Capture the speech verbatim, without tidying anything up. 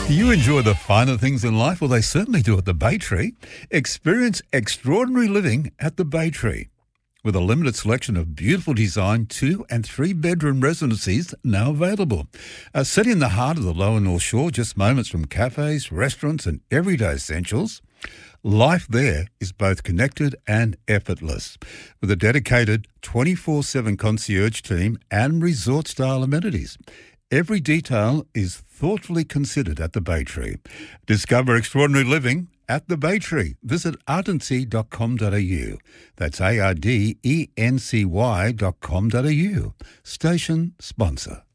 Do you enjoy the finer things in life? Well, they certainly do at the Bay Tree. Experience extraordinary living at the Bay Tree. With a limited selection of beautiful design two and three bedroom residencies now available. Uh, set in the heart of the Lower North Shore, just moments from cafes, restaurants and everyday essentials, life there is both connected and effortless. With a dedicated twenty-four seven concierge team and resort-style amenities. Every detail is thoughtfully considered at the Bay Tree. Discover extraordinary living at the Bay Tree. Visit ardency dot com dot a u. That's A R D E N C Y dot com dot a u. Station sponsor.